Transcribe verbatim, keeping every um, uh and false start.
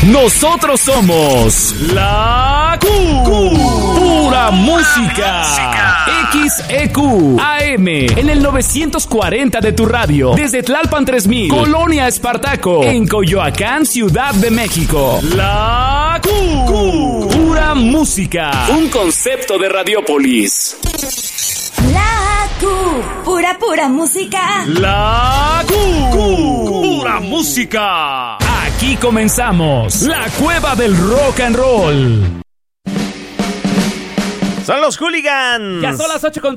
Nosotros somos La Q. Q. Pura música. X E Q A M en el novecientos cuarenta de tu radio. Desde Tlalpan tres mil, Colonia Espartaco, en Coyoacán, Ciudad de México. La Q. Q. Pura música. Un concepto de Radiópolis. La Q. Pura, pura música. La Q. Q. Pura música. Aquí comenzamos la cueva del rock and roll. Son los Hooligans. Ya son las ocho con